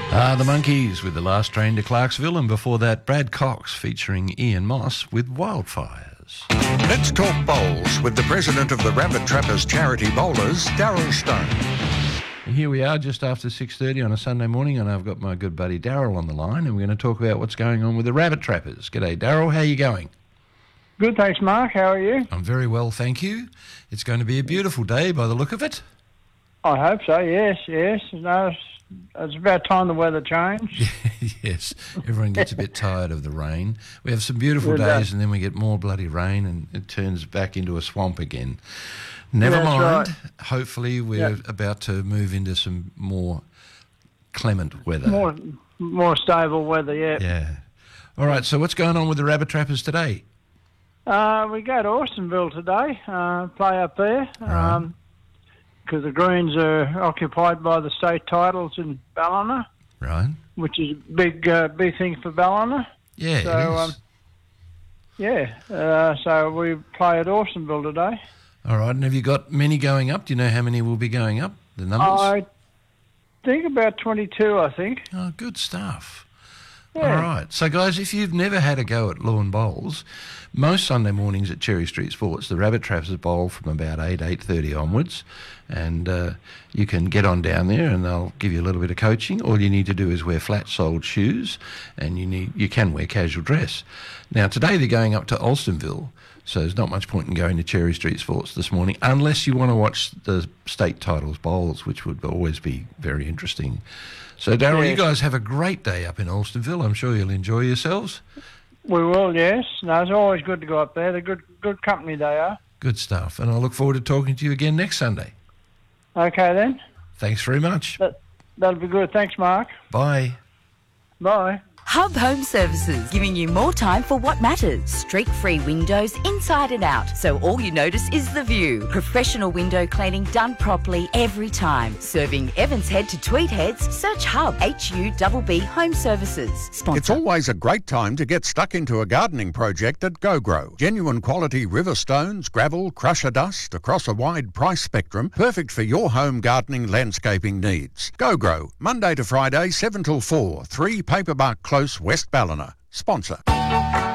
The Monkees with The Last Train to Clarksville, and before that, Brad Cox featuring Ian Moss with Wildfires. Let's talk bowls with the president of the Rabbit Trappers Charity Bowlers, Daryl Stone. And here we are just after 6:30 on a Sunday morning, and I've got my good buddy Daryl on the line, and we're going to talk about what's going on with the Rabbit Trappers. G'day, Daryl. How are you going? Good, thanks, Mark. How are you? I'm very well, thank you. It's going to be a beautiful day by the look of it. I hope so, yes. No, it's about time the weather changed. Yes, everyone gets a bit tired of the rain. We have some beautiful days and then we get more bloody rain and it turns back into a swamp again. Never mind. Right. Hopefully we're about to move into some more clement weather. More stable weather, yeah. Yeah. All right, so what's going on with the Rabbit Trappers today? We go to Austinville today, play up there. Right. Because the Greens are occupied by the state titles in Ballina, Right. which is a big thing for Ballina. Yeah, So, it is. so we play at Austinville today. All right, and have you got many going up? Do you know how many will be going up, the numbers? I think about 22, I think. Oh, good stuff. Yeah. All right. So, guys, if you've never had a go at lawn bowls, most Sunday mornings at Cherry Street Sports, the Rabbit Trappers bowl from about 8:30 onwards, and you can get on down there and they'll give you a little bit of coaching. All you need to do is wear flat-soled shoes, and you can wear casual dress. Now, today they're going up to Alstonville, so there's not much point in going to Cherry Street Sports this morning, unless you want to watch the state titles bowls, which would always be very interesting. So, Daryl, you guys have a great day up in Alstonville. I'm sure you'll enjoy yourselves. We will, yes. No, it's always good to go up there. They're good company they are. Good stuff. And I look forward to talking to you again next Sunday. Okay, then. Thanks very much. That'll be good. Thanks, Mark. Bye. Bye. Hub Home Services, giving you more time for what matters. Streak-free windows inside and out, so all you notice is the view. Professional window cleaning done properly every time. Serving Evans Head to Tweed Heads, search Hub, HUBB Home Services. Sponsor. It's always a great time to get stuck into a gardening project at GoGrow. Genuine quality river stones, gravel, crusher dust across a wide price spectrum, perfect for your home gardening landscaping needs. GoGrow, Monday to Friday, 7 till 4, 3 Paperbark Close, West Ballina. Sponsor.